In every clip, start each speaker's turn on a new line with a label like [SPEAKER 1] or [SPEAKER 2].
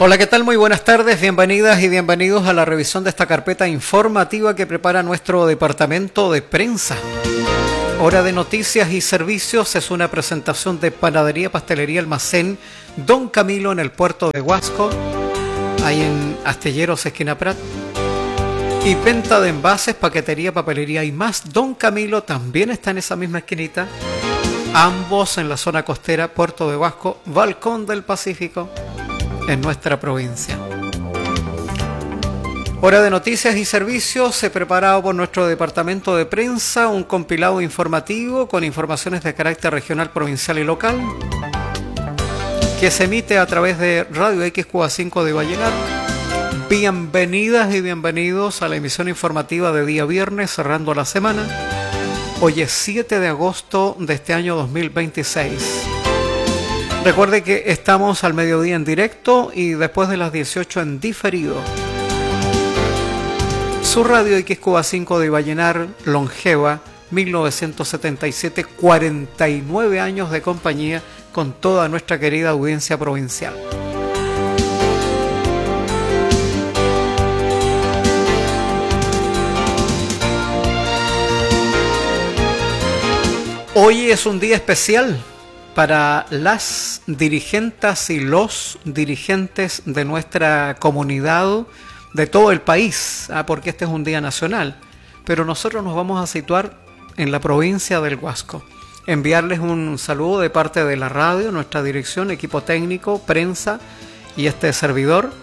[SPEAKER 1] Hola, ¿qué tal? Muy buenas tardes, bienvenidas y bienvenidos a la revisión de esta carpeta informativa que prepara nuestro departamento de prensa. Hora de noticias y servicios es una presentación de Panadería, Pastelería, Almacén Don Camilo en el puerto de Huasco, ahí en Astilleros, esquina Prat. Y venta de envases, paquetería, papelería y más. Don Camilo también está en esa misma esquinita, ambos en la zona costera, puerto de Huasco, Balcón del Pacífico, en nuestra provincia. Hora de noticias y servicios, preparado por nuestro departamento de prensa, un compilado informativo con informaciones de carácter regional, provincial y local, que se emite a través de Radio XQA5 de Vallenar. Bienvenidas y bienvenidos a la emisión informativa de día viernes, cerrando la semana. Hoy es 7 de agosto de este año 2026. Recuerde que estamos al mediodía en directo y después de las 18 en diferido. Su radio XQA5 de Vallenar, longeva, 1977, 49 años de compañía con toda nuestra querida audiencia provincial. Hoy es un día especial para las dirigentes y los dirigentes de nuestra comunidad, de todo el país, porque este es un día nacional, pero nosotros nos vamos a situar en la provincia del Huasco. Enviarles un saludo de parte de la radio, nuestra dirección, equipo técnico, prensa y este servidor,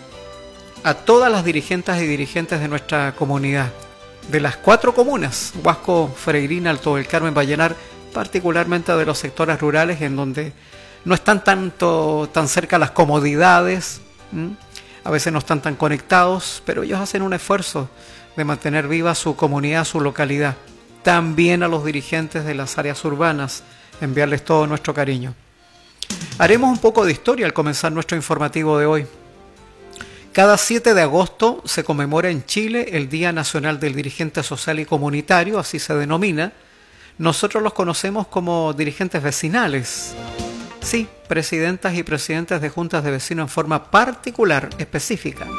[SPEAKER 1] a todas las dirigentes y dirigentes de nuestra comunidad, de las 4 comunas, Huasco, Freirina, Alto del Carmen, Vallenar, particularmente de los sectores rurales en donde no están tan cerca las comodidades, a veces no están tan conectados, pero ellos hacen un esfuerzo de mantener viva su comunidad, su localidad. También a los dirigentes de las áreas urbanas, enviarles todo nuestro cariño. Haremos un poco de historia al comenzar nuestro informativo de hoy. Cada 7 de agosto se conmemora en Chile el Día Nacional del Dirigente Social y Comunitario, así se denomina. Nosotros los conocemos como dirigentes vecinales. Sí, presidentas y presidentes de juntas de vecinos en forma particular, específica.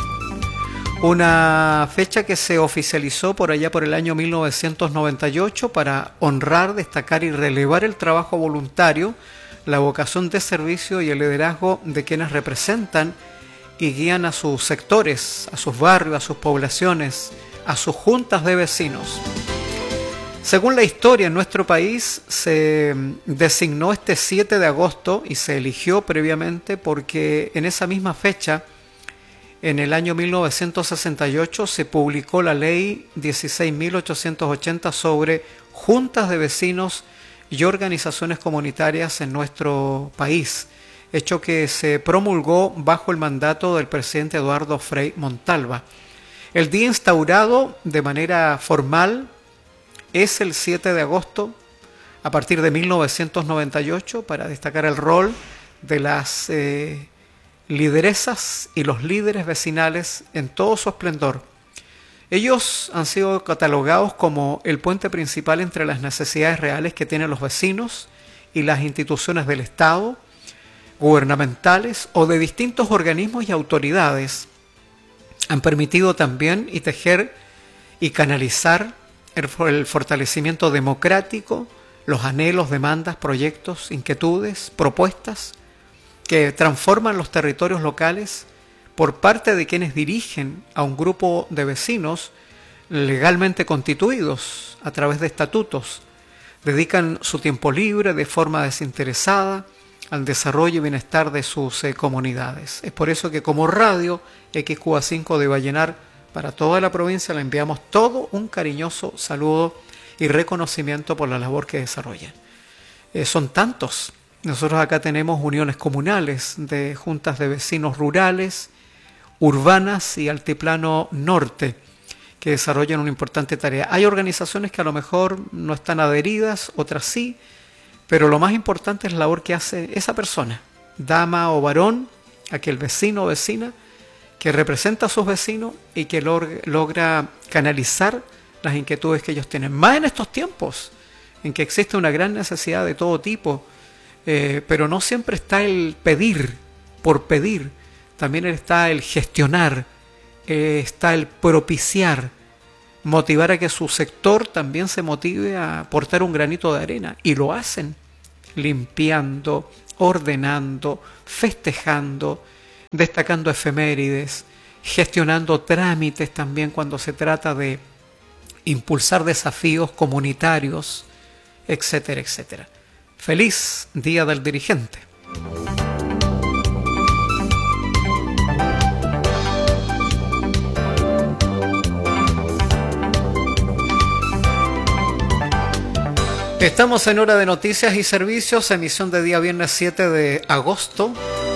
[SPEAKER 1] Una fecha que se oficializó por allá por el año 1998 para honrar, destacar y relevar el trabajo voluntario, la vocación de servicio y el liderazgo de quienes representan y guían a sus sectores, a sus barrios, a sus poblaciones, a sus juntas de vecinos. Según la historia, en nuestro país se designó este 7 de agosto y se eligió previamente porque en esa misma fecha, en el año 1968, se publicó la ley 16.880 sobre juntas de vecinos y organizaciones comunitarias en nuestro país, hecho que se promulgó bajo el mandato del presidente Eduardo Frei Montalva. El día instaurado de manera formal es el 7 de agosto a partir de 1998 para destacar el rol de las lideresas y los líderes vecinales en todo su esplendor. Ellos han sido catalogados como el puente principal entre las necesidades reales que tienen los vecinos y las instituciones del Estado, gubernamentales o de distintos organismos y autoridades. Han permitido también y tejer y canalizar el fortalecimiento democrático, los anhelos, demandas, proyectos, inquietudes, propuestas que transforman los territorios locales por parte de quienes dirigen a un grupo de vecinos legalmente constituidos a través de estatutos. Dedican su tiempo libre de forma desinteresada al desarrollo y bienestar de sus comunidades. Es por eso que como radio XQA5 de Vallenar, para toda la provincia le enviamos todo un cariñoso saludo y reconocimiento por la labor que desarrollan. Son tantos. Nosotros acá tenemos uniones comunales de juntas de vecinos rurales, urbanas y altiplano norte que desarrollan una importante tarea. Hay organizaciones que a lo mejor no están adheridas, otras sí, pero lo más importante es la labor que hace esa persona, dama o varón, aquel vecino o vecina, que representa a sus vecinos y que logra canalizar las inquietudes que ellos tienen. Más en estos tiempos, en que existe una gran necesidad de todo tipo, pero no siempre está el pedir por pedir, también está el gestionar, está el propiciar, motivar a que su sector también se motive a aportar un granito de arena. Y lo hacen, limpiando, ordenando, festejando, destacando efemérides, gestionando trámites también cuando se trata de impulsar desafíos comunitarios, etcétera, etcétera. Feliz Día del Dirigente. Estamos en Hora de Noticias y Servicios, emisión de día viernes 7 de agosto.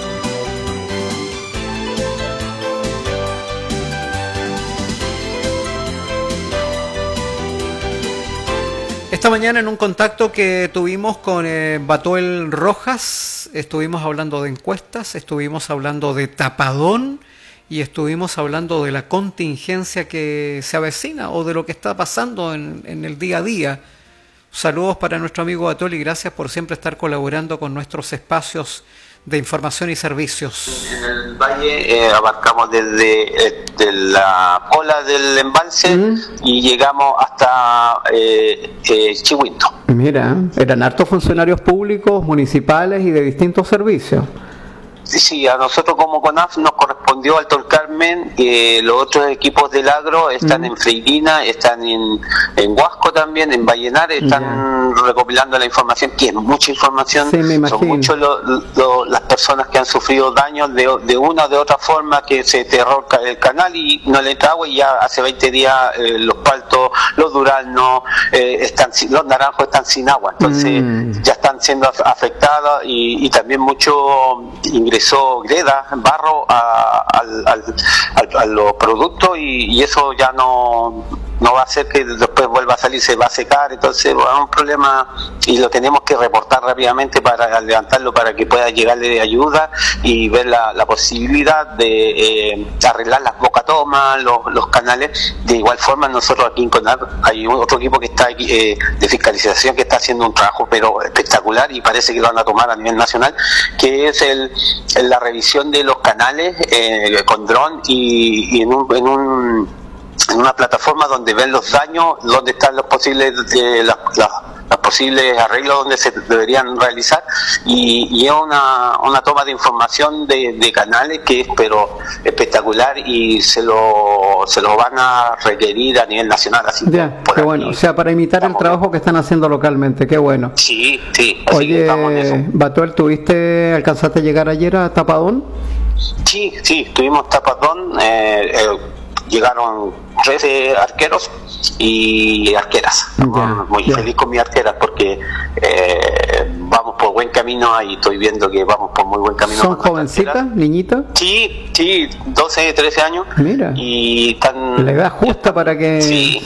[SPEAKER 1] Esta mañana en un contacto que tuvimos con Batuel Rojas, estuvimos hablando de encuestas, estuvimos hablando de tapadón y estuvimos hablando de la contingencia que se avecina o de lo que está pasando en el día a día. Saludos para nuestro amigo Batuel y gracias por siempre estar colaborando con nuestros espacios de información y servicios.
[SPEAKER 2] En el valle abarcamos desde la cola del embalse y llegamos hasta Chihuinto.
[SPEAKER 1] Mira, eran hartos funcionarios públicos, municipales y de distintos servicios.
[SPEAKER 2] Sí, a nosotros como CONAF nos correspondió Alto del Carmen, los otros equipos del agro están en Freirina, están en Huasco también, en Vallenar, están recopilando la información, que es mucha información, sí, son muchos las personas que han sufrido daños de una o de otra forma, que se cerró el canal y no le entra agua y ya hace 20 días los paltos, los duraznos, los naranjos están sin agua, entonces ya están siendo afectados y también mucho ingresó greda, barro a los productos y eso ya no va a hacer que después vuelva a salir, se va a secar, entonces es un problema y lo tenemos que reportar rápidamente para levantarlo para que pueda llegarle de ayuda y ver la posibilidad de arreglar las bocatomas, los canales. De igual forma nosotros aquí en CONAR hay otro equipo que está aquí, de fiscalización, que está haciendo un trabajo pero espectacular y parece que lo van a tomar a nivel nacional, que es la revisión de los canales con dron y en una plataforma donde ven los daños, donde están los posibles los posibles arreglos donde se deberían realizar y es una toma de información de canales que es pero espectacular y se lo van a requerir a nivel nacional, así
[SPEAKER 1] ya, qué bueno, o sea, para imitar el trabajo que están haciendo localmente, qué bueno.
[SPEAKER 2] Sí, así.
[SPEAKER 1] Oye, Batuel, ¿alcanzaste a llegar ayer a Tapadón?
[SPEAKER 2] Sí, tuvimos Tapadón, llegaron 13 arqueros y arqueras. Muy feliz con mis arqueras porque vamos por buen camino y estoy viendo que vamos por muy buen camino.
[SPEAKER 1] ¿Son jovencitas, niñitas?
[SPEAKER 2] Sí, 12, 13 años.
[SPEAKER 1] Mira,
[SPEAKER 2] y están,
[SPEAKER 1] la edad justa para que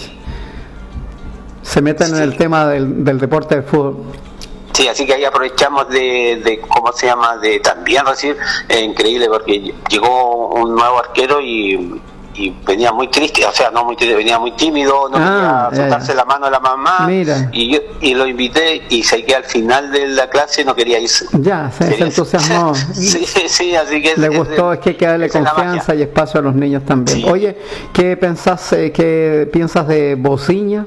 [SPEAKER 1] se metan en el tema del deporte de fútbol.
[SPEAKER 2] Sí, así que ahí aprovechamos de ¿cómo se llama? De también recibir, increíble porque llegó un nuevo arquero y venía muy triste, o sea, no muy triste, venía muy tímido, no quería soltarse la mano a la mamá. Mira. Y lo invité y sé que al final de la clase no quería irse. Ya, se entusiasmó. Sí, así que le gustó, es que hay que darle confianza y espacio a los niños también. Sí. Oye, ¿qué piensas de Bociña?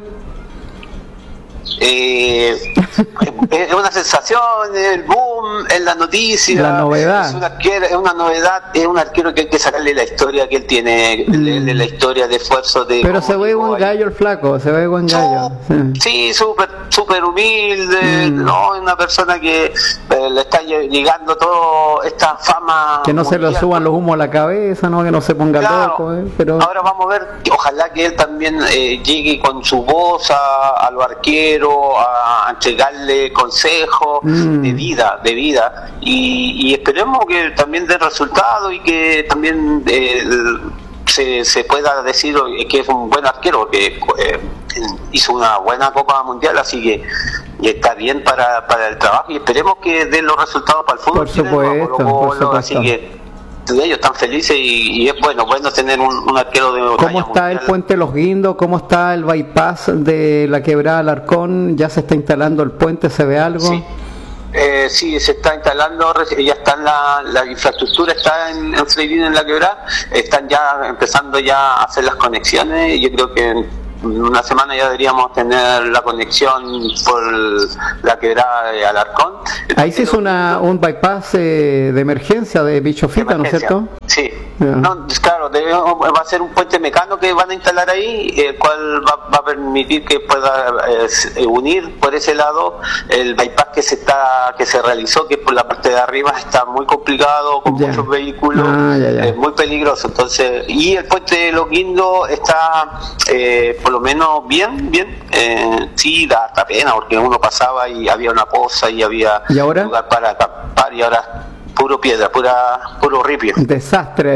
[SPEAKER 2] Es una sensación, el boom, es la noticia, la novedad. Es una novedad, es un arquero que hay que sacarle la historia que él tiene, la historia de esfuerzo de. Pero se ve buen gallo el flaco, se ve buen gallo. Sí, súper humilde, no, es una persona que le está llegando toda esta fama. Que no mundial. Se le suban los humos a la cabeza, no, que no se ponga loco. Pero ahora vamos a ver, ojalá que él también llegue con su voz a los arqueros, a entregarle consejos de vida y esperemos que también dé resultado y que también se pueda decir que es un buen arquero, que hizo una buena Copa Mundial, así que está bien para el trabajo y esperemos que dé los resultados para el fútbol. Por supuesto. Así que ellos están felices y es bueno tener un arquero de ¿Cómo está mundial? El puente Los Guindos? ¿Cómo está el bypass de la quebrada Alarcón? ¿Ya se está instalando el puente? ¿Se ve algo? Sí, se está instalando, ya está la infraestructura está en Freirina, en la quebrada, están ya empezando ya a hacer las conexiones, y yo creo que en una semana ya deberíamos tener la conexión por la quebrada de Alarcón.
[SPEAKER 1] Ahí se hizo un bypass de emergencia de Bichofita, ¿no es cierto?
[SPEAKER 2] Sí. No, claro, va a ser un puente mecano que van a instalar ahí, el cual va a permitir que pueda unir por ese lado el bypass que se realizó, que por la parte de arriba está muy complicado, con muchos vehículos, muy peligroso. Entonces, y el puente de Los Guindos está por lo menos bien, sí, da hasta pena, porque uno pasaba y había una poza y había lugar para acampar, y ahora puro piedra, puro ripio.
[SPEAKER 1] Desastre,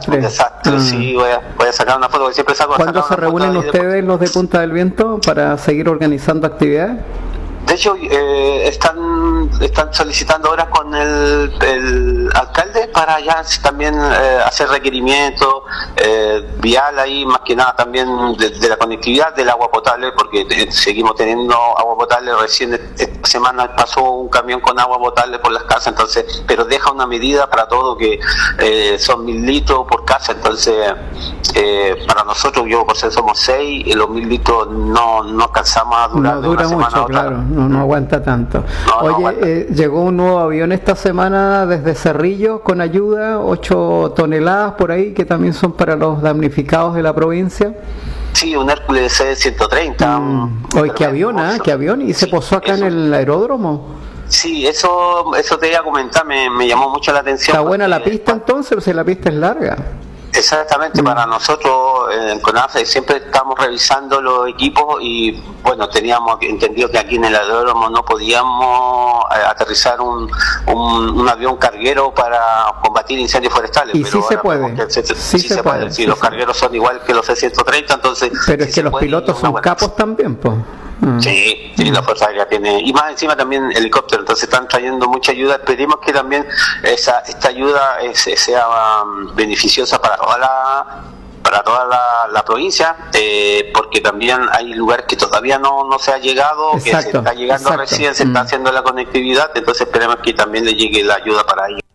[SPEAKER 2] sí, voy a sacar una foto, que siempre saco.
[SPEAKER 1] ¿Cuándo se reúnen ustedes, los de Punta del Viento, para seguir organizando actividades?
[SPEAKER 2] De hecho, están solicitando ahora con el alcalde para ya también hacer requerimientos vial ahí, más que nada también de la conectividad del agua potable, porque seguimos teniendo agua potable. Recién esta semana pasó un camión con agua potable por las casas, entonces, pero deja una medida para todo, que son 1000 litros por casa. Entonces, para nosotros, yo por ser somos 6, los 1000 litros no alcanzamos a durar de una semana a otra.
[SPEAKER 1] Claro. No aguanta tanto. Llegó un nuevo avión esta semana desde Cerrillos con ayuda, 8 toneladas por ahí, que también son para los damnificados de la provincia.
[SPEAKER 2] Sí, un Hércules C-130.
[SPEAKER 1] Oye, qué avión, y se posó acá en el aeródromo.
[SPEAKER 2] Sí, eso te iba a comentar, me llamó mucho la atención.
[SPEAKER 1] ¿Está buena la pista entonces? Pues la pista es larga.
[SPEAKER 2] Exactamente, para nosotros en CONAF siempre estamos revisando los equipos, y bueno, teníamos entendido que aquí en el aeródromo no podíamos aterrizar un avión carguero para combatir incendios forestales.
[SPEAKER 1] Y
[SPEAKER 2] pero
[SPEAKER 1] sí se puede.
[SPEAKER 2] Sí se puede. Sí, los cargueros son igual que los C-130, entonces...
[SPEAKER 1] Pero es que los pilotos son capos también, pues.
[SPEAKER 2] Sí, la Fuerza Aérea tiene, y más encima también helicóptero, entonces están trayendo mucha ayuda. Esperemos que también esta ayuda sea beneficiosa para toda la provincia, porque también hay lugares que todavía no se ha llegado, que se está llegando recién, se está haciendo la conectividad, entonces esperemos que también le llegue la ayuda para ellos.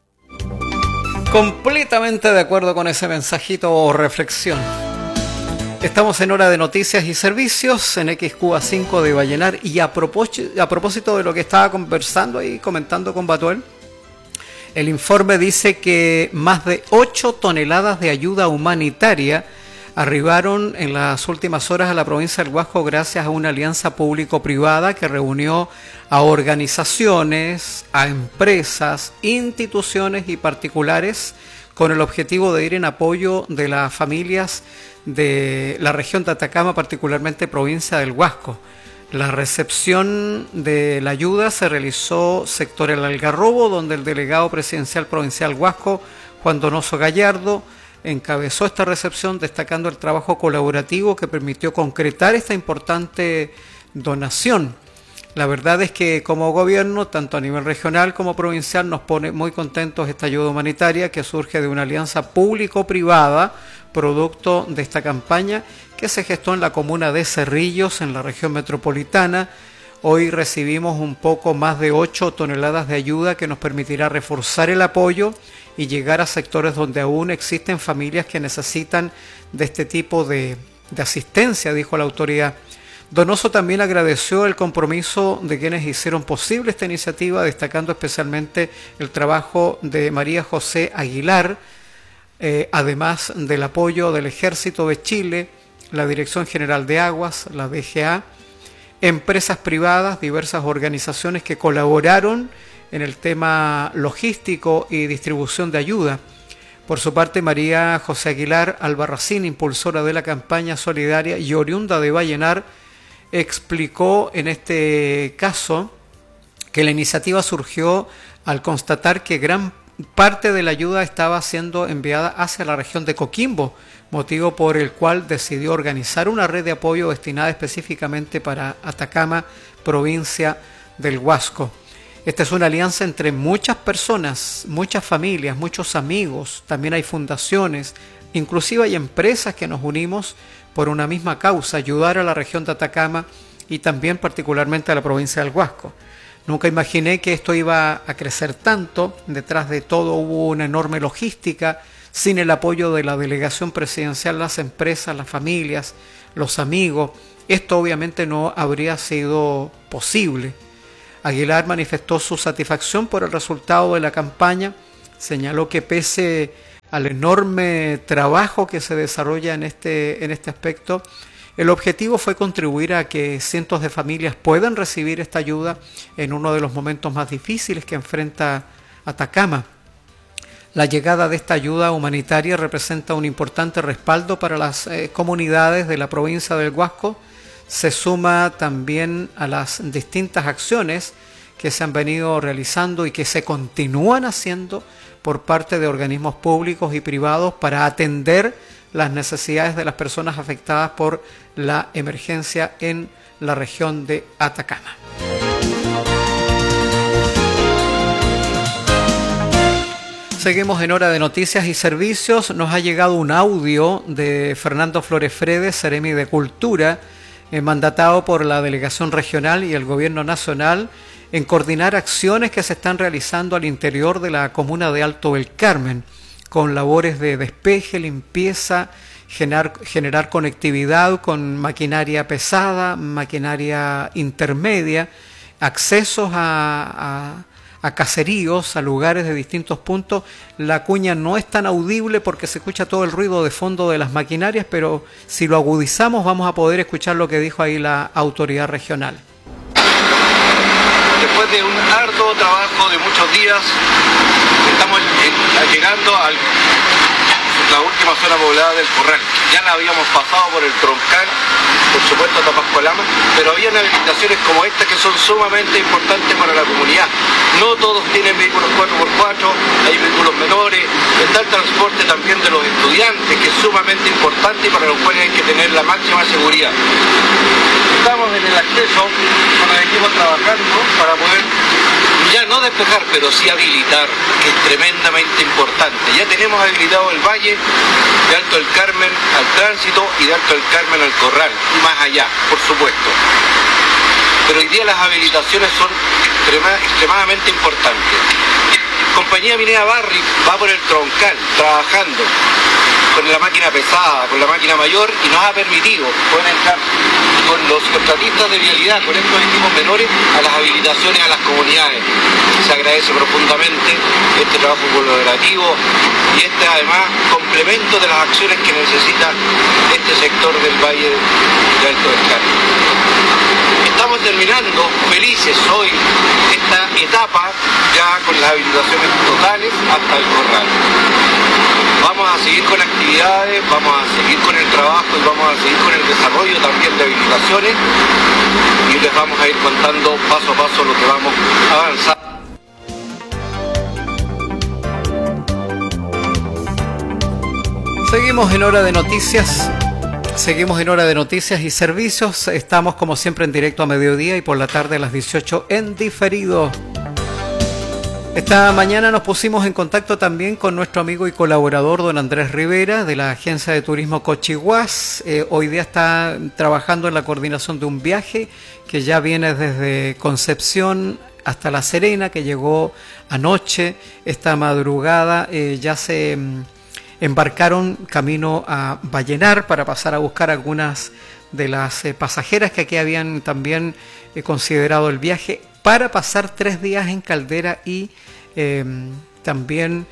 [SPEAKER 1] Completamente de acuerdo con ese mensajito o reflexión. Estamos en hora de noticias y servicios en XQA5 de Vallenar, y a propósito de lo que estaba conversando y comentando con Batuel, el informe dice que más de 8 toneladas de ayuda humanitaria arribaron en las últimas horas a la provincia del Huasco gracias a una alianza público-privada que reunió a organizaciones, a empresas, instituciones y particulares con el objetivo de ir en apoyo de las familias de la región de Atacama, particularmente provincia del Huasco. La recepción de la ayuda se realizó sector El Algarrobo, donde el delegado presidencial provincial Huasco, Juan Donoso Gallardo, encabezó esta recepción, destacando el trabajo colaborativo que permitió concretar esta importante donación. La verdad es que como gobierno, tanto a nivel regional como provincial, nos pone muy contentos esta ayuda humanitaria que surge de una alianza público-privada, producto de esta campaña que se gestó en la comuna de Cerrillos, en la región metropolitana. Hoy recibimos un poco más de 8 toneladas de ayuda que nos permitirá reforzar el apoyo y llegar a sectores donde aún existen familias que necesitan de este tipo de asistencia, dijo la autoridad. Donoso también agradeció el compromiso de quienes hicieron posible esta iniciativa, destacando especialmente el trabajo de María José Aguilar, además del apoyo del Ejército de Chile, la Dirección General de Aguas, la DGA, empresas privadas, diversas organizaciones que colaboraron en el tema logístico y distribución de ayuda. Por su parte, María José Aguilar Albarracín, impulsora de la campaña solidaria y oriunda de Vallenar, explicó en este caso que la iniciativa surgió al constatar que gran parte de la ayuda estaba siendo enviada hacia la región de Coquimbo, motivo por el cual decidió organizar una red de apoyo destinada específicamente para Atacama, provincia del Huasco. Esta es una alianza entre muchas personas, muchas familias, muchos amigos, también hay fundaciones, inclusive hay empresas que nos unimos por una misma causa, ayudar a la región de Atacama y también particularmente a la provincia del Huasco. Nunca imaginé que esto iba a crecer tanto. Detrás de todo hubo una enorme logística. Sin el apoyo de la delegación presidencial, las empresas, las familias, los amigos, esto obviamente no habría sido posible. Aguilar manifestó su satisfacción por el resultado de la campaña. Señaló que pese al enorme trabajo que se desarrolla en este aspecto, el objetivo fue contribuir a que cientos de familias puedan recibir esta ayuda en uno de los momentos más difíciles que enfrenta Atacama. La llegada de esta ayuda humanitaria representa un importante respaldo para las comunidades de la provincia del Huasco. Se suma también a las distintas acciones que se han venido realizando y que se continúan haciendo por parte de organismos públicos y privados para atender las necesidades de las personas afectadas por la emergencia en la región de Atacama. Seguimos en Hora de Noticias y Servicios. Nos ha llegado un audio de Fernando Flores Fredes, Seremi de Cultura, mandatado por la Delegación Regional y el Gobierno Nacional en coordinar acciones que se están realizando al interior de la comuna de Alto del Carmen, con labores de despeje, limpieza, generar conectividad con maquinaria pesada, maquinaria intermedia, accesos a caseríos, a lugares de distintos puntos. La cuña no es tan audible porque se escucha todo el ruido de fondo de las maquinarias, pero si lo agudizamos vamos a poder escuchar lo que dijo ahí la autoridad regional.
[SPEAKER 3] Después de un arduo trabajo de muchos días, estamos llegando a la última zona poblada del Corral. Ya la habíamos pasado por el Troncal, por supuesto Tapascualama, pero había habilitaciones como esta que son sumamente importantes para la comunidad. No todos tienen vehículos 4x4, hay vehículos menores, está el transporte también de los estudiantes, que es sumamente importante y para los cuales hay que tener la máxima seguridad. Estamos en el acceso con el equipo trabajando para poder ya no despejar, pero sí habilitar, que es tremendamente importante. Ya tenemos habilitado el valle de Alto del Carmen al tránsito y de Alto del Carmen al Corral, y más allá, por supuesto. Pero hoy día las habilitaciones son extremadamente importantes. Compañía Minera Barrick va por el Troncal trabajando con la máquina pesada, con la máquina mayor, y nos ha permitido poder entrar con los contratistas de vialidad, con estos equipos menores, a las habilitaciones a las comunidades. Se agradece profundamente este trabajo colaborativo y este además complemento de las acciones que necesita este sector del Valle de Alto del Carmen. Estamos terminando felices hoy esta etapa ya con las habilitaciones totales hasta el Corral. Vamos a seguir con actividades, vamos a seguir con el trabajo y vamos a seguir con el desarrollo también de habilitaciones y les vamos a ir contando paso a paso lo que vamos avanzando.
[SPEAKER 1] Seguimos en Hora de Noticias. Seguimos en Hora de Noticias y Servicios. Estamos como siempre en directo a mediodía y por la tarde a las 18 en diferido. Esta mañana nos pusimos en contacto también con nuestro amigo y colaborador don Andrés Rivera de la Agencia de Turismo Cochihuás. Hoy día está trabajando en la coordinación de un viaje que ya viene desde Concepción hasta La Serena, que llegó anoche. Esta madrugada ya se embarcaron camino a Vallenar para pasar a buscar algunas de las pasajeras que aquí habían también considerado el viaje, para pasar 3 días en Caldera y también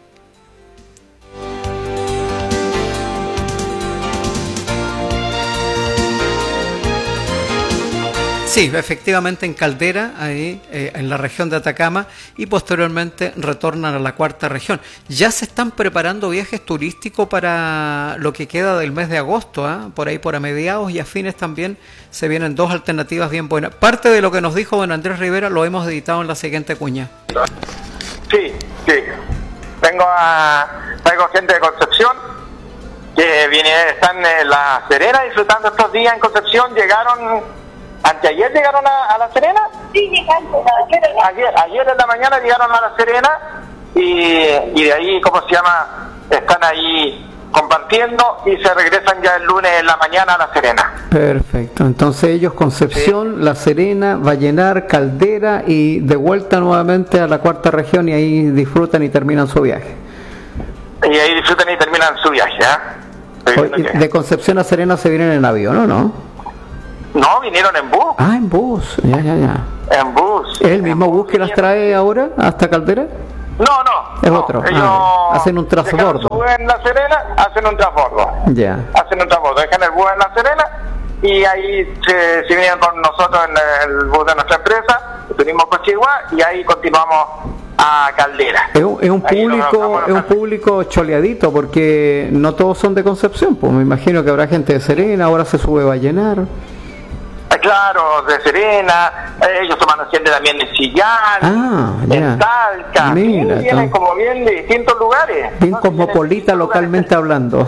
[SPEAKER 1] sí, efectivamente en Caldera, ahí en la región de Atacama, y posteriormente retornan a la 4ª región. Ya se están preparando viajes turísticos para lo que queda del mes de agosto, por ahí por a mediados y a fines también se vienen 2 alternativas bien buenas. Parte de lo que nos dijo don Andrés Rivera lo hemos editado en la siguiente cuña.
[SPEAKER 4] Sí. Traigo gente de Concepción que están en La Serena disfrutando estos días en Concepción. ¿Anteayer llegaron a La Serena?
[SPEAKER 5] Sí, llegaron.
[SPEAKER 4] Ayer en la mañana llegaron a La Serena y de ahí, están ahí compartiendo y se regresan ya el lunes en la mañana a La Serena.
[SPEAKER 1] Perfecto, entonces ellos Concepción, sí. La Serena, Vallenar, Caldera y de vuelta nuevamente a la cuarta región y ahí disfrutan y terminan su viaje.
[SPEAKER 4] Y ahí disfrutan y terminan su viaje,
[SPEAKER 1] De Concepción a Serena se vienen en avión, ¿o no?
[SPEAKER 4] No, vinieron en bus.
[SPEAKER 1] Ah, en bus, ya.
[SPEAKER 4] En bus.
[SPEAKER 1] ¿Es el mismo bus que las trae ahora hasta Caldera?
[SPEAKER 4] No.
[SPEAKER 1] Es otro.
[SPEAKER 4] Ellos
[SPEAKER 1] hacen un transbordo.
[SPEAKER 4] En La Serena, hacen un transbordo.
[SPEAKER 1] Ya.
[SPEAKER 4] Hacen un transbordo, dejan el bus en La Serena y ahí se vinieron con nosotros en el bus de nuestra empresa, Turismo Cochigua, y ahí continuamos a Caldera.
[SPEAKER 1] Es un público choleadito porque no todos son de Concepción, pues me imagino que habrá gente de Serena, ahora se sube a Vallenar.
[SPEAKER 4] Claro, de Serena, ellos toman asiento también en Chillán, en Talca, vienen como bien de distintos lugares.
[SPEAKER 1] Bien cosmopolita localmente hablando.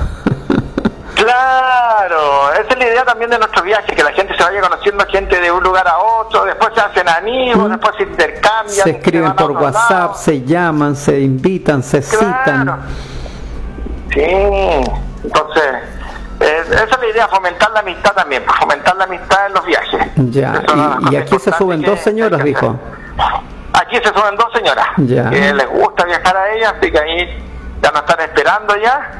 [SPEAKER 4] Claro, esa es la idea también de nuestro viaje, que la gente se vaya conociendo gente de un lugar a otro, después se hacen amigos, después se intercambian.
[SPEAKER 1] Se escriben por WhatsApp, se llaman, se invitan, se citan.
[SPEAKER 4] Sí, entonces... esa es la idea, fomentar la amistad también, fomentar la amistad en los viajes.
[SPEAKER 1] Ya, y aquí se suben dos señoras, dijo.
[SPEAKER 4] Aquí se suben dos señoras, que les gusta viajar a ellas, así que ahí ya nos están esperando ya.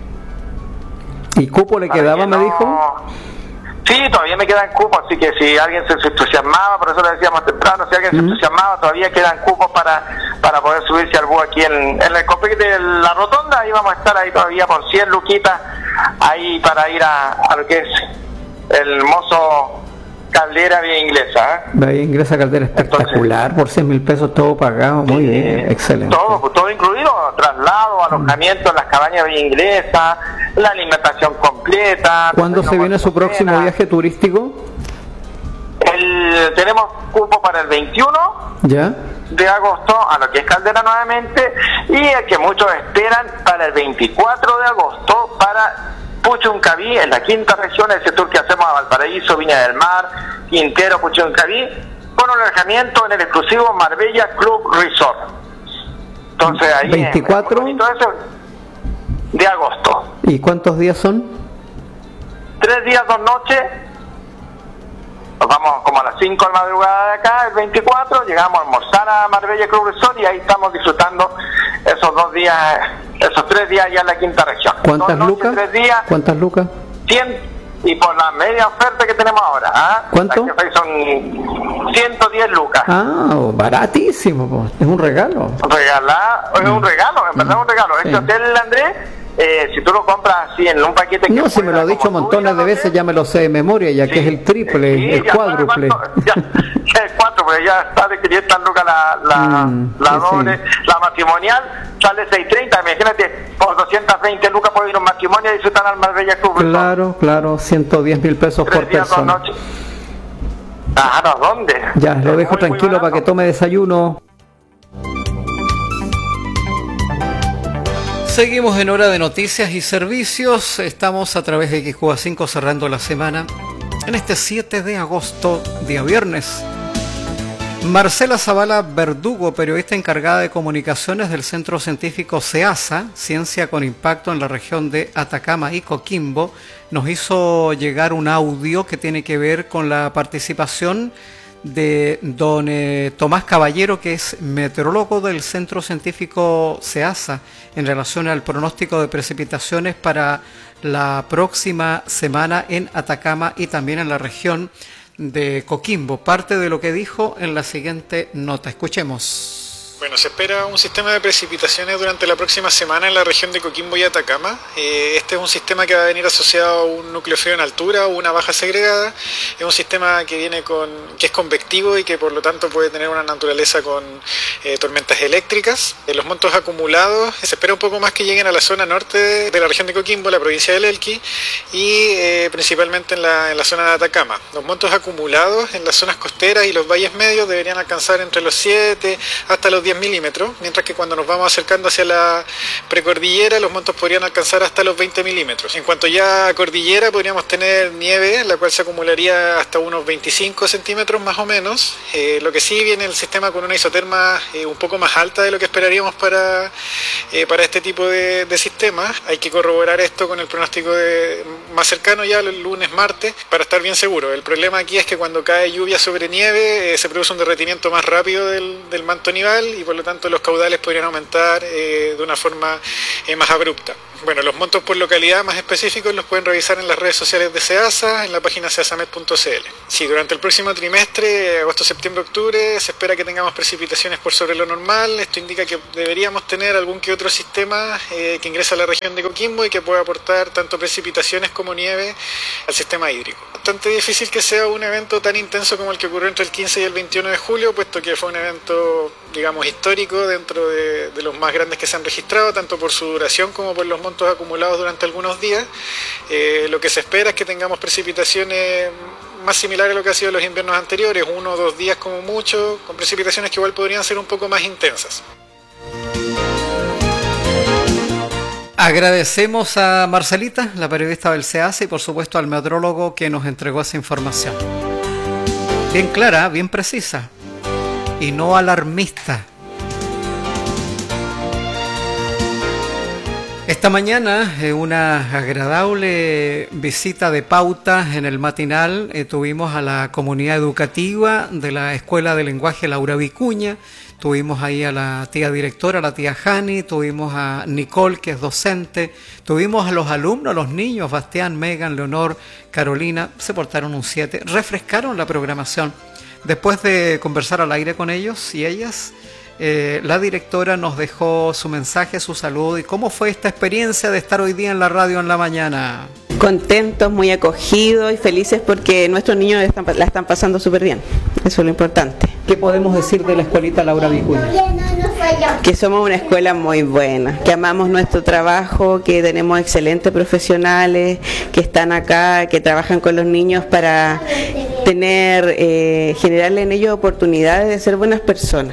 [SPEAKER 1] ¿Y cupo le quedaba, me dijo?
[SPEAKER 4] Sí, todavía me quedan cupos, así que si alguien se entusiasmaba, por eso le decíamos temprano, si alguien se entusiasmaba, todavía quedan cupos para poder subirse al bus aquí en el complejo de la Rotonda. Ahí vamos a estar ahí todavía por 100 luquitas, ahí para ir a lo que es el hermoso Caldera Vía Inglesa.
[SPEAKER 1] Vía Inglesa Caldera, espectacular. Entonces, por 100.000 pesos todo pagado, muy bien, excelente.
[SPEAKER 4] Todo incluido, traslado, alojamiento en las cabañas Vía Inglesa, la alimentación completa.
[SPEAKER 1] ¿Cuándo se viene su próximo viaje turístico?
[SPEAKER 4] Tenemos cupo para el 21 de agosto, a lo que es Caldera nuevamente, y el que muchos esperan para el 24 de agosto para Puchuncaví, en la quinta región, ese tour que hacemos a Valparaíso, Viña del Mar, Quintero, Puchuncaví, con un alojamiento en el exclusivo Marbella Club Resort. Entonces ahí
[SPEAKER 1] 24
[SPEAKER 4] de agosto.
[SPEAKER 1] ¿Y cuántos días son?
[SPEAKER 4] 3 días, 2 noches. Nos vamos como a las 5 de la madrugada de acá, el 24, llegamos a almorzar a Marbella Club Resort y ahí estamos disfrutando esos 2 días, esos 3 días ya en la quinta región.
[SPEAKER 1] ¿Cuántas lucas?
[SPEAKER 4] 3 días.
[SPEAKER 1] ¿Cuántas lucas?
[SPEAKER 4] 100, y por la media oferta que tenemos ahora.
[SPEAKER 1] ¿Cuánto?
[SPEAKER 4] Son 110 lucas.
[SPEAKER 1] Baratísimo, pues. Es un regalo.
[SPEAKER 4] Es un regalo, en verdad es un regalo. Este hotel, Andrés, si tú lo compras así en un paquete...
[SPEAKER 1] No, si me lo ha dicho montones de veces, ya me lo sé de memoria, ya que es el triple, el cuádruple.
[SPEAKER 4] Ya es 4, porque ya está de 500 lucas la doble, la matrimonial, sale 630, imagínate, por 220 lucas puede ir un matrimonio y disfrutar al Marbella Club.
[SPEAKER 1] Claro, 110.000 pesos por persona.
[SPEAKER 4] ¿Dónde?
[SPEAKER 1] Ya, lo dejo tranquilo para que tome desayuno. Seguimos en hora de noticias y servicios. Estamos a través de XQA 5 cerrando la semana. En este 7 de agosto, día viernes. Marcela Zavala Verdugo, periodista encargada de comunicaciones del Centro Científico CEASA, Ciencia con Impacto en la región de Atacama y Coquimbo, nos hizo llegar un audio que tiene que ver con la participación de don Tomás Caballero, que es meteorólogo del Centro Científico CEASA, en relación al pronóstico de precipitaciones para la próxima semana en Atacama y también en la región de Coquimbo. Parte de lo que dijo en la siguiente nota. Escuchemos.
[SPEAKER 5] Bueno, se espera un sistema de precipitaciones durante la próxima semana en la región de Coquimbo y Atacama. Este es un sistema que va a venir asociado a un núcleo frío en altura o una baja segregada. Es un sistema que es convectivo y que por lo tanto puede tener una naturaleza con tormentas eléctricas. Los montos acumulados se espera un poco más que lleguen a la zona norte de la región de Coquimbo, la provincia del Elqui, y principalmente en la zona de Atacama. Los montos acumulados en las zonas costeras y los valles medios deberían alcanzar entre los 7 hasta los 10 10 milímetros, mientras que cuando nos vamos acercando hacia la precordillera los montos podrían alcanzar hasta los 20 milímetros. En cuanto ya a cordillera podríamos tener nieve, la cual se acumularía hasta unos 25 centímetros más o menos, lo que sí viene el sistema con una isoterma un poco más alta de lo que esperaríamos para este tipo de sistemas. Hay que corroborar esto con el pronóstico más cercano ya el lunes, martes, para estar bien seguro. El problema aquí es que cuando cae lluvia sobre nieve se produce un derretimiento más rápido del manto nival y por lo tanto los caudales podrían aumentar de una forma más abrupta. Bueno, los montos por localidad más específicos los pueden revisar en las redes sociales de SEASA, en la página seasamed.cl. Sí, durante el próximo trimestre, agosto, septiembre, octubre, se espera que tengamos precipitaciones por sobre lo normal. Esto indica que deberíamos tener algún que otro sistema que ingresa a la región de Coquimbo y que pueda aportar tanto precipitaciones como nieve al sistema hídrico. Bastante difícil que sea un evento tan intenso como el que ocurrió entre el 15 y el 21 de julio, puesto que fue un evento, digamos, histórico dentro de los más grandes que se han registrado, tanto por su duración como por los montos acumulados durante algunos días. Lo que se espera es que tengamos precipitaciones más similares a lo que ha sido los inviernos anteriores, 1 o 2 días como mucho, con precipitaciones que igual podrían ser un poco más intensas.
[SPEAKER 1] Agradecemos a Marcelita, la periodista del SEASA, y por supuesto al meteorólogo que nos entregó esa información. Bien clara, bien precisa y no alarmista. Esta mañana, una agradable visita de pauta en el matinal, tuvimos a la comunidad educativa de la Escuela de Lenguaje Laura Vicuña. Tuvimos ahí a la tía directora, la tía Jani, tuvimos a Nicole, que es docente, tuvimos a los alumnos, a los niños, Bastián, Megan, Leonor, Carolina, se portaron un 7, refrescaron la programación. Después de conversar al aire con ellos y ellas, la directora nos dejó su mensaje, su saludo y cómo fue esta experiencia de estar hoy día en la radio en la mañana.
[SPEAKER 6] Contentos, muy acogidos y felices porque nuestros niños la están pasando súper bien, eso es lo importante.
[SPEAKER 1] ¿Qué podemos decir de la escuelita Laura Vicuña?
[SPEAKER 6] Que somos una escuela muy buena, que amamos nuestro trabajo, que tenemos excelentes profesionales que están acá, que trabajan con los niños para generarle en ellos oportunidades de ser buenas personas.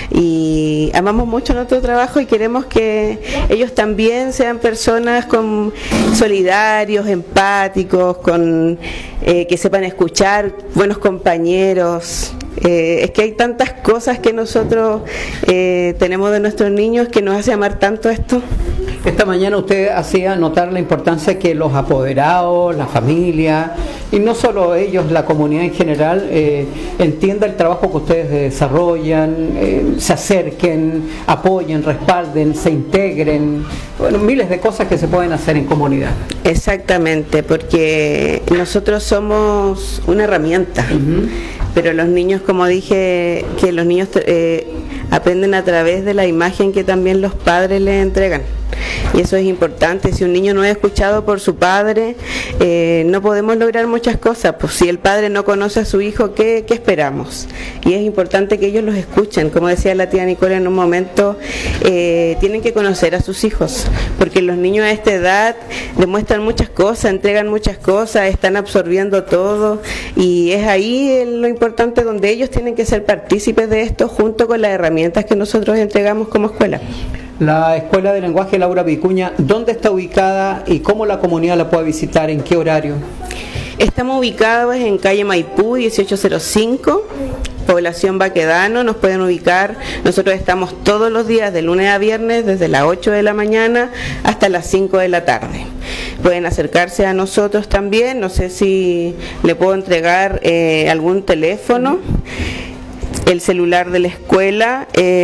[SPEAKER 6] Y amamos mucho nuestro trabajo y queremos que ellos también sean personas solidarios, empáticos, que sepan escuchar, buenos compañeros. Es que hay tantas cosas que nosotros tenemos de nuestros niños que nos hace amar tanto esto.
[SPEAKER 1] Esta mañana usted hacía notar la importancia que los apoderados, la familia, y no solo ellos, la comunidad en general, entienda el trabajo que ustedes desarrollan, se acerquen, apoyen, respalden, se integren, bueno, miles de cosas que se pueden hacer en comunidad.
[SPEAKER 6] Exactamente, porque nosotros somos una herramienta. Pero los niños, como dije, que los niños aprenden a través de la imagen que también los padres les entregan. Y eso es importante. Si un niño no es escuchado por su padre, no podemos lograr muchas cosas. Pues si el padre no conoce a su hijo, ¿qué esperamos? Y es importante que ellos los escuchen. Como decía la tía Nicole en un momento, tienen que conocer a sus hijos, porque los niños a esta edad demuestran muchas cosas, entregan muchas cosas, están absorbiendo todo, y es ahí lo importante donde ellos tienen que ser partícipes de esto junto con las herramientas que nosotros entregamos como escuela.
[SPEAKER 1] La Escuela de Lenguaje Laura Vicuña, ¿dónde está ubicada y cómo la comunidad la puede visitar? ¿En qué horario?
[SPEAKER 6] Estamos ubicados en calle Maipú 1805, población Baquedano. Nos pueden ubicar, nosotros estamos todos los días de lunes a viernes desde las 8 de la mañana hasta las 5 de la tarde. Pueden acercarse a nosotros también, no sé si le puedo entregar algún teléfono. El celular de la escuela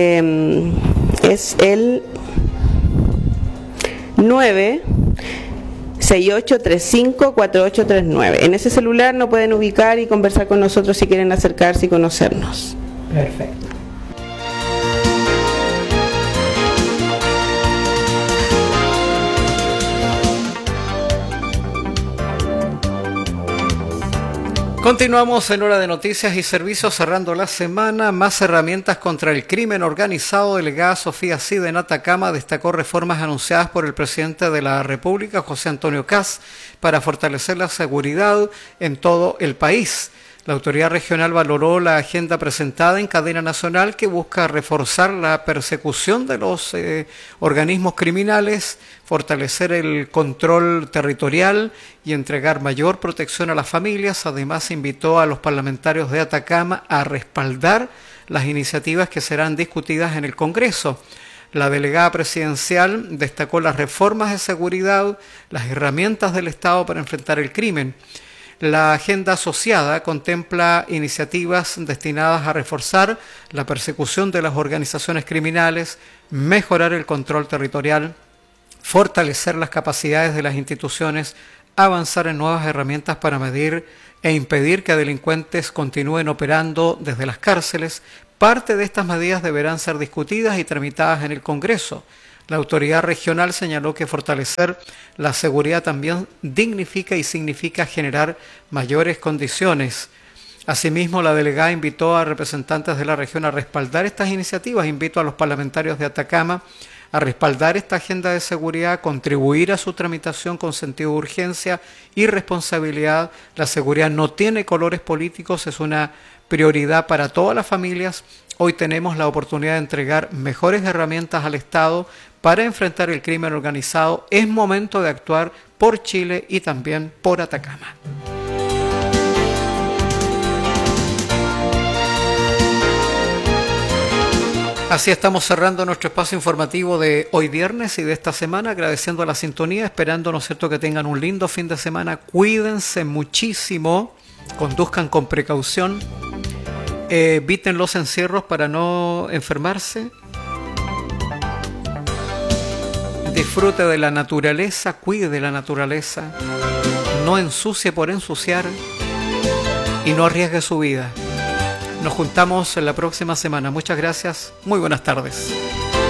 [SPEAKER 6] es el 968354839. En ese celular nos pueden ubicar y conversar con nosotros si quieren acercarse y conocernos.
[SPEAKER 1] Perfecto. Continuamos en Hora de Noticias y Servicios, cerrando la semana. Más herramientas contra el crimen organizado. Delegada Sofía Cid en Atacama destacó reformas anunciadas por el presidente de la República, José Antonio Kast, para fortalecer la seguridad en todo el país. La autoridad regional valoró la agenda presentada en cadena nacional que busca reforzar la persecución de los organismos criminales, fortalecer el control territorial y entregar mayor protección a las familias. Además, invitó a los parlamentarios de Atacama a respaldar las iniciativas que serán discutidas en el Congreso. La delegada presidencial destacó las reformas de seguridad, las herramientas del Estado para enfrentar el crimen. La agenda asociada contempla iniciativas destinadas a reforzar la persecución de las organizaciones criminales, mejorar el control territorial, fortalecer las capacidades de las instituciones, avanzar en nuevas herramientas para medir e impedir que delincuentes continúen operando desde las cárceles. Parte de estas medidas deberán ser discutidas y tramitadas en el Congreso. La autoridad regional señaló que fortalecer la seguridad también dignifica y significa generar mayores condiciones. Asimismo, la delegada invitó a representantes de la región a respaldar estas iniciativas. Invito a los parlamentarios de Atacama a respaldar esta agenda de seguridad, contribuir a su tramitación con sentido de urgencia y responsabilidad. La seguridad no tiene colores políticos, es una prioridad para todas las familias. Hoy tenemos la oportunidad de entregar mejores herramientas al Estado para enfrentar el crimen organizado. Es momento de actuar por Chile y también por Atacama. Así estamos cerrando nuestro espacio informativo de hoy viernes y de esta semana, agradeciendo la sintonía, esperando, ¿no es cierto?, que tengan un lindo fin de semana. Cuídense muchísimo, conduzcan con precaución, eviten los encierros para no enfermarse. Disfrute de la naturaleza, cuide de la naturaleza, no ensucie por ensuciar y no arriesgue su vida. Nos juntamos en la próxima semana. Muchas gracias, muy buenas tardes.